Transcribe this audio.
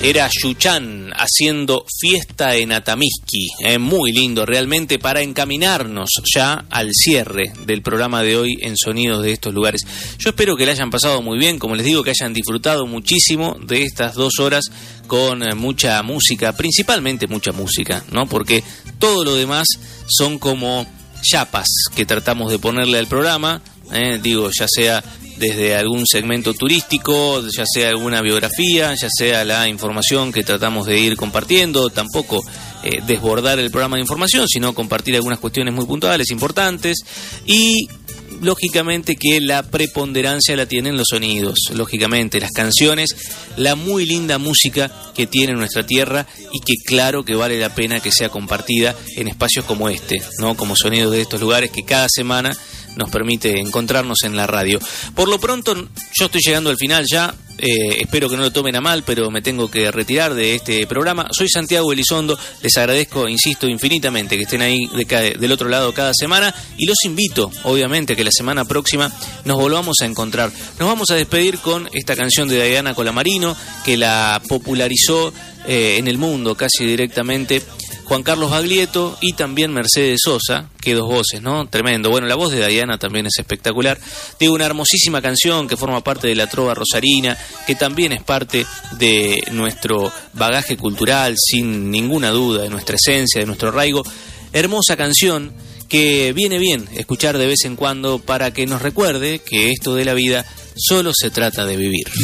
Era Yuchan haciendo Fiesta en Atamisqui, muy lindo realmente, para encaminarnos ya al cierre del programa de hoy en Sonidos de estos lugares. Yo espero que le hayan pasado muy bien, como les digo, que hayan disfrutado muchísimo de estas 2 horas con mucha música, principalmente mucha música, ¿no? Porque todo lo demás son como chapas que tratamos de ponerle al programa, ya sea desde algún segmento turístico, ya sea alguna biografía, ya sea la información que tratamos de ir compartiendo, tampoco desbordar el programa de información, sino compartir algunas cuestiones muy puntuales, importantes, y lógicamente que la preponderancia la tienen los sonidos, lógicamente las canciones, la muy linda música que tiene nuestra tierra y que claro que vale la pena que sea compartida en espacios como este, ¿no? Como Sonidos de estos lugares, que cada semana nos permite encontrarnos en la radio. Por lo pronto, yo estoy llegando al final ya, espero que no lo tomen a mal, pero me tengo que retirar de este programa. Soy Santiago Elizondo, les agradezco, insisto, infinitamente que estén ahí del otro lado cada semana, y los invito, obviamente, que la semana próxima nos volvamos a encontrar. Nos vamos a despedir con esta canción de Diana Colamarino, que la popularizó en el mundo casi directamente Juan Carlos Baglietto y también Mercedes Sosa, que 2 voces, ¿no? Tremendo. Bueno, la voz de Diana también es espectacular. Digo, una hermosísima canción que forma parte de la trova rosarina, que también es parte de nuestro bagaje cultural, sin ninguna duda, de nuestra esencia, de nuestro arraigo. Hermosa canción que viene bien escuchar de vez en cuando para que nos recuerde que esto de la vida solo se trata de vivir.